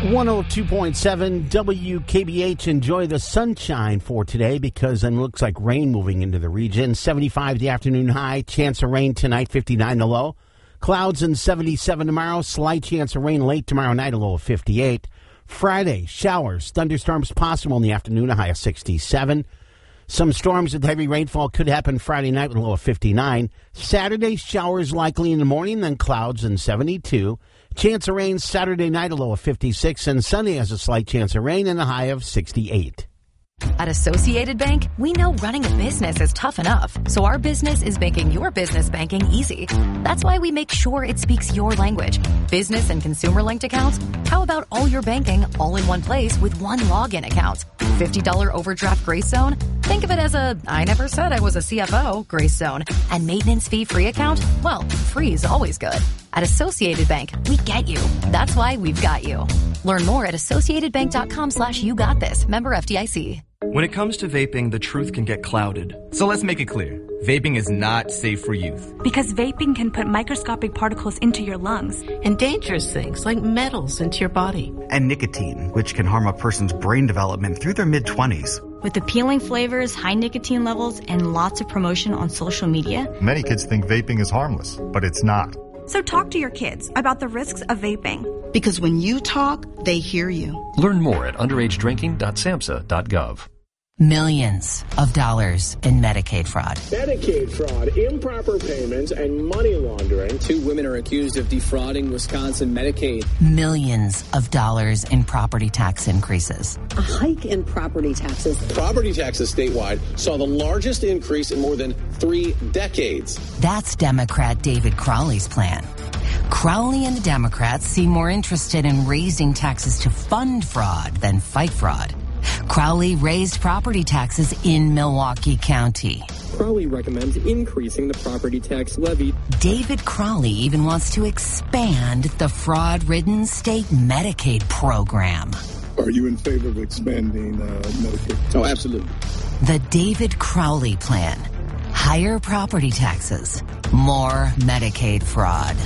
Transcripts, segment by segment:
102.7 WKBH. Enjoy the sunshine for today because it looks like rain moving into the region. 75 the afternoon high. Chance of rain tonight, 59 the low. Clouds and 77 tomorrow. Slight chance of rain late tomorrow night, a low of 58. Friday, showers, thunderstorms possible in the afternoon, a high of 67. Some storms with heavy rainfall could happen Friday night with a low of 59. Saturday, showers likely in the morning, then clouds and 72. Chance of rain Saturday night, a low of 56. And Sunday has a slight chance of rain and a high of 68. At Associated Bank, we know running a business is tough enough, so our business is making your business banking easy. That's why we make sure it speaks your language. Business and consumer linked accounts? How about all your banking all in one place with one login account? $50 overdraft grace zone? Think of it as a I never said I was a CFO grace zone. And maintenance fee free account? Well, free is always good. At Associated Bank, we get you. That's why we've got you. Learn more at associatedbank.com/you got this. Member FDIC. When it comes to vaping, the truth can get clouded. So let's make it clear. Vaping is not safe for youth. Because vaping can put microscopic particles into your lungs. And dangerous things like metals into your body. And nicotine, which can harm a person's brain development through their mid-20s. With appealing flavors, high nicotine levels, and lots of promotion on social media. Many kids think vaping is harmless, but it's not. So talk to your kids about the risks of vaping. Because when you talk, they hear you. Learn more at underagedrinking.samhsa.gov. Millions of dollars in Medicaid fraud. Medicaid fraud, improper payments, and money laundering. 2 women are accused of defrauding Wisconsin Medicaid. Millions of dollars in property tax increases. A hike in property taxes. Property taxes statewide saw the largest increase in more than 3 decades. That's Democrat David Crowley's plan. Crowley and the Democrats seem more interested in raising taxes to fund fraud than fight fraud. Crowley raised property taxes in Milwaukee County. Crowley recommends increasing the property tax levy. David Crowley even wants to expand the fraud-ridden state Medicaid program. Are you in favor of expanding Medicaid? Oh, absolutely. The David Crowley plan. Higher property taxes, more Medicaid fraud.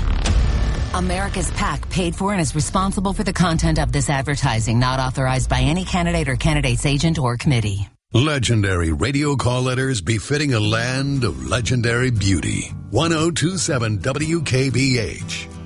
America's PAC paid for and is responsible for the content of this advertising, not authorized by any candidate or candidate's agent or committee. Legendary radio call letters befitting a land of legendary beauty. 1027 WKBH.